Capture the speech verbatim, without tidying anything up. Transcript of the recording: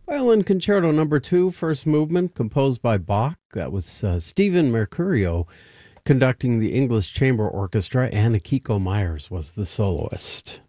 Violin Concerto Number Two, First Movement, composed by Bach. That was uh, Stephen Mercurio conducting the English Chamber Orchestra, and Akiko Myers was the soloist.